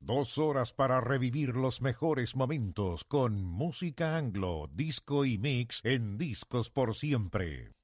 2 horas para revivir los mejores momentos con música anglo, disco y mix en Discos por Siempre.